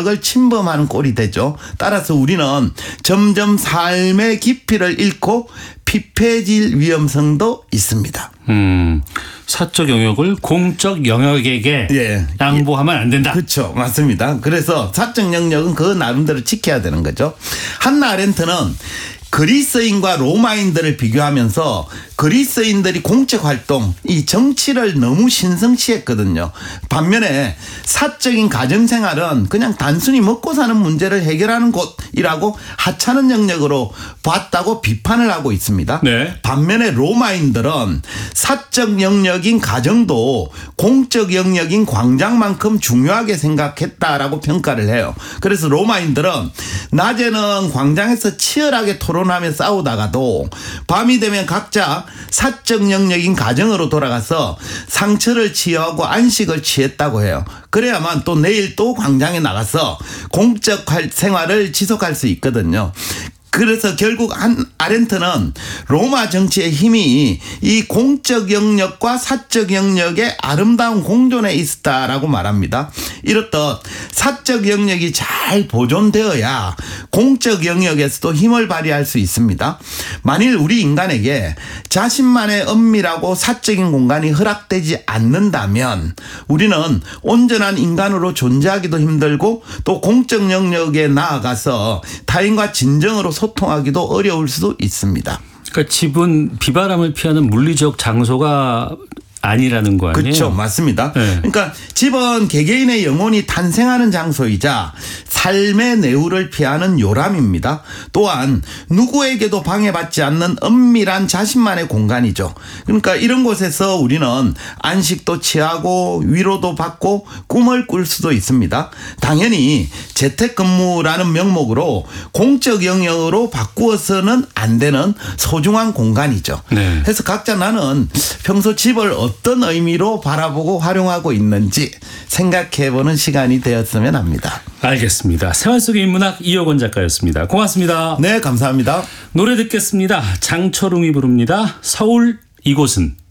영역을 침범하는 꼴이 되죠. 따라서 우리는 점점 삶의 깊이를 잃고 피폐해질 위험성도 있습니다. 사적 영역을 공적 영역에게 양보하면 안 된다. 그렇죠. 맞습니다. 그래서 사적 영역은 그 나름대로 지켜야 되는 거죠. 한나 아렌트는 그리스인과 로마인들을 비교하면서 그리스인들이 공적 활동, 이 정치를 너무 신성시했거든요. 반면에 사적인 가정생활은 그냥 단순히 먹고 사는 문제를 해결하는 곳이라고 하찮은 영역으로 봤다고 비판을 하고 있습니다. 네. 반면에 로마인들은 사적 영역인 가정도 공적 영역인 광장만큼 중요하게 생각했다라고 평가를 해요. 그래서 로마인들은 낮에는 광장에서 치열하게 토론하며 싸우다가도 밤이 되면 각자 사적 영역인 가정으로 돌아가서 상처를 치유하고 안식을 취했다고 해요. 그래야만 또 내일 또 광장에 나가서 공적 생활을 지속할 수 있거든요. 그래서 결국 아렌트는 로마 정치의 힘이 이 공적 영역과 사적 영역의 아름다운 공존에 있었다라고 말합니다. 이렇듯 사적 영역이 잘 보존되어야 공적 영역에서도 힘을 발휘할 수 있습니다. 만일 우리 인간에게 자신만의 엄밀하고 사적인 공간이 허락되지 않는다면 우리는 온전한 인간으로 존재하기도 힘들고 또 공적 영역에 나아가서 타인과 진정으로 소통하기도 어려울 수도 있습니다. 그러니까 집은 비바람을 피하는 물리적 장소가 아니라는 거 아니에요? 그렇죠. 맞습니다. 네. 그러니까 집은 개개인의 영혼이 탄생하는 장소이자 삶의 내우를 피하는 요람입니다. 또한 누구에게도 방해받지 않는 은밀한 자신만의 공간이죠. 그러니까 이런 곳에서 우리는 안식도 취하고 위로도 받고 꿈을 꿀 수도 있습니다. 당연히 재택근무라는 명목으로 공적 영역으로 바꾸어서는 안 되는 소중한 공간이죠. 네. 그래서 각자 나는 평소 집을 어떤 의미로 바라보고 활용하고 있는지 생각해보는 시간이 되었으면 합니다. 알겠습니다. 생활 속의 인문학 이어권 작가였습니다. 고맙습니다. 네, 감사합니다. 노래 듣겠습니다. 장철웅이 부릅니다. 서울 이곳은.